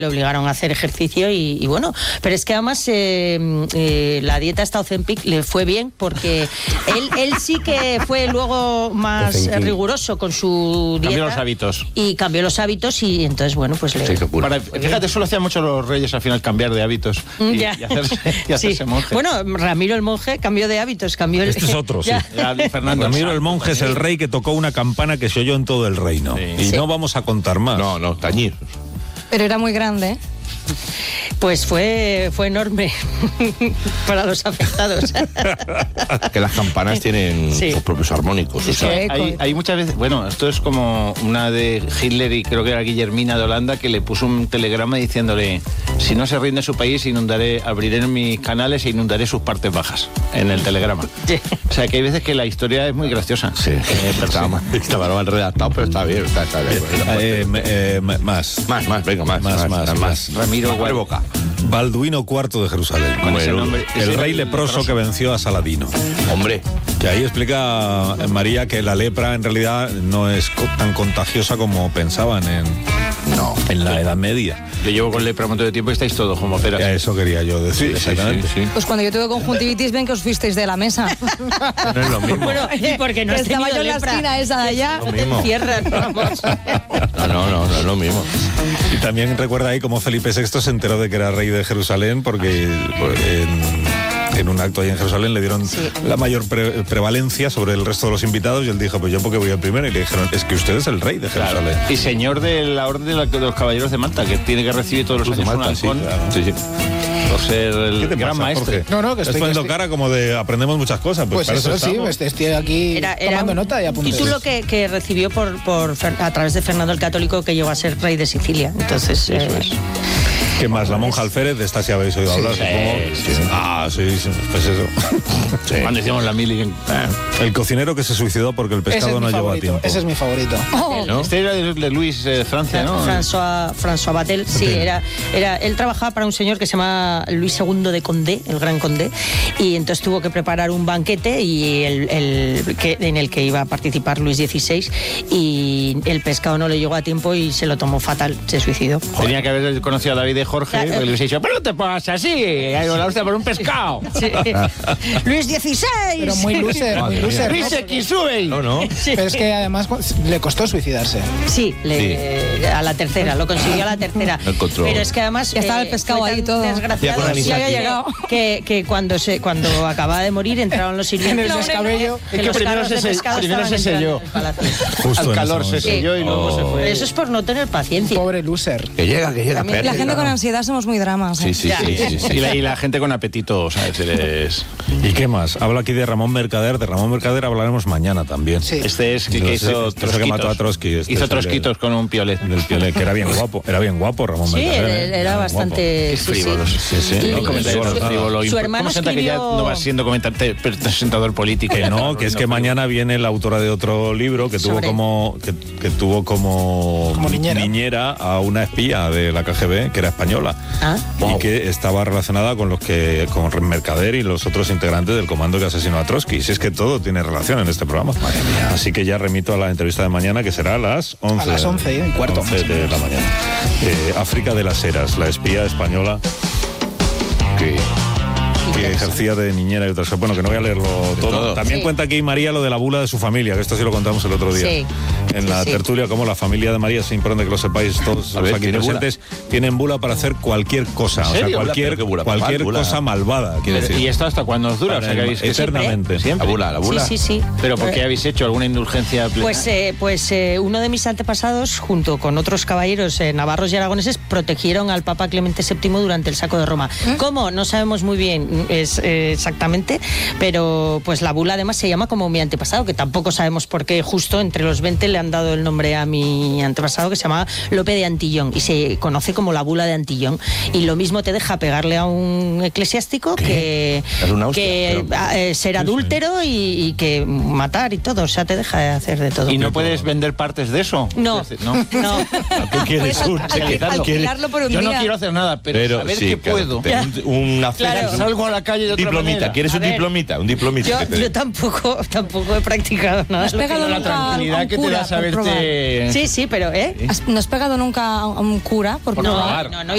Le obligaron a hacer ejercicio y bueno, pero es que además la dieta esta Ozempic le fue bien porque él sí que fue luego más riguroso con su dieta. Cambió los hábitos. Y cambió los hábitos y entonces, bueno, pues le... Fíjate, eso lo hacían mucho los reyes al final, cambiar de hábitos y hacerse monje. Bueno, Ramiro el monje cambió de hábitos, cambió... Este es otro, sí. Ramiro el monje es el rey que tocó una campana que se oyó en todo el reino. Sí. Y no vamos a contar más. No, tañir. Pero era muy grande, ¿eh? Pues fue enorme para los afectados. Que las campanas tienen sus propios armónicos. O sea, hay muchas veces, bueno, esto es como una de Hitler y creo que era Guillermina de Holanda, que le puso un telegrama diciéndole: si no se rinde su país, abriré mis canales e inundaré sus partes bajas, en el telegrama. O sea, que hay veces que la historia es muy graciosa. Sí, estaba mal redactado, pero está bien. Más. Ramiro Boca. Balduino IV de Jerusalén. El rey leproso que venció a Saladino. Hombre. Que ahí explica María que la lepra en realidad no es tan contagiosa como pensaban en la Edad Media. Yo llevo con lepra un montón de tiempo y estáis todos como peras. Eso quería yo decir. Exactamente. Sí. Pues cuando yo tuve conjuntivitis, ven que os fuisteis de la mesa. No es lo mismo. Bueno, ¿y porque no estaba yo en la esquina esa de allá? No te encierran, vamos. No es lo mismo. Y también recuerda ahí cómo Felipe VI se enteró de que era rey de Jerusalén porque en un acto ahí en Jerusalén le dieron la mayor prevalencia sobre el resto de los invitados y él dijo: pues yo porque voy al primero, y le dijeron: es que usted es el rey de Jerusalén. Y señor de la orden de los caballeros de Malta, que tiene que recibir todos los años un halcón. Sí. Por ser el gran maestre. No, que estoy poniendo cara como de aprendemos muchas cosas. Pues eso sí, estoy aquí tomando nota y apuntes. Título que recibió a través de Fernando el Católico, que llegó a ser rey de Sicilia. Entonces, eso es. ¿Qué más? La monja Alférez, de esta sí habéis oído hablar, supongo. Sí, pues eso. Cuando hicimos la mili. El cocinero que se suicidó porque el pescado no llegó a tiempo. Ese es mi favorito. ¿No? Este era de Luis Francia, ¿no? François Batel, sí, él trabajaba para un señor que se llama Luis II de Condé, el Gran Condé, y entonces tuvo que preparar un banquete y en el que iba a participar Luis XVI, y el pescado no le llegó a tiempo y se lo tomó fatal, se suicidó. Tenía que haber conocido a David de Jorge, porque le hubiese dicho: pero no te pongas así, la hostia por un pescado. Sí. Luis XVI. Pero muy loser. Luis X, sube. No. Sí. Pero es que además le costó suicidarse. Sí, a la tercera, lo consiguió a la tercera. Pero es que además ya estaba el pescado ahí todo desgraciado, ya había llegado. Que cuando acababa de morir entraron los sirvientes. En el descabello. Es que primero se selló. Al calor se selló y luego se fue. Eso es por no tener paciencia. Pobre loser. Que llega. La gente con ansiedad somos muy dramas. Sí. Y la gente con apetito, ¿sabes? ¿Y qué más? Habla aquí de Ramón Mercader. De Ramón Mercader hablaremos mañana también. Sí. Este es que hizo Trotskitos. Que mató a Trotsky. Hizo Trotskitos con un piolet. Del piolet, que era bien guapo. Era bien guapo Ramón Mercader. Sí, era bastante frívolo. Su hermano ¿Cómo sienta que ya no va siendo presentador político? Que no, que es que mañana viene la autora de otro libro que tuvo como niñera a una espía de la KGB que era española y que estaba relacionada con con Mercader y los otros integrantes del comando que asesinó a Trotsky. Si es que todo tiene relación en este programa. Así que ya remito a la entrevista de mañana, que será a las 11. A las 11:15. 11 de la mañana. África de las Heras, la espía española que ejercía de niñera y otras cosas. Bueno, que no voy a leerlo todo. También cuenta aquí María lo de la bula de su familia, que esto sí lo contamos el otro día. En la tertulia, como la familia de María, es importante que lo sepáis todos los aquí presentes, tienen bula para hacer cualquier cosa. O sea, cualquier cosa malvada, quiere decir. ¿Y esto hasta cuándo os dura? Eternamente. ¿Siempre? La bula. Sí. ¿Pero por qué habéis hecho alguna indulgencia plena? Pues uno de mis antepasados, junto con otros caballeros navarros y aragoneses, protegieron al Papa Clemente VII durante el saco de Roma. ¿Cómo? No sabemos muy bien exactamente, pero pues la bula además se llama como mi antepasado, que tampoco sabemos por qué justo entre los 20 le han dado el nombre a mi antepasado, que se llama Lope de Antillón, y se conoce como la bula de Antillón, y lo mismo te deja pegarle a un eclesiástico que ser adúltero y que matar y todo, o sea, te deja hacer de todo. ¿Y no puedes vender partes de eso? No. ¿Qué quieres tú? Alquilarlo por un Yo día. no quiero hacer nada, pero saber que puedo. Salgo a la calle de otra diplomita. manera. ¿Quieres un diplomita? Un diplomita. Yo tampoco he practicado nada. ¿Has pegado La nunca tranquilidad a un que te cura da por saberte... Sí, pero ¿No has pegado nunca a un cura por probar? No,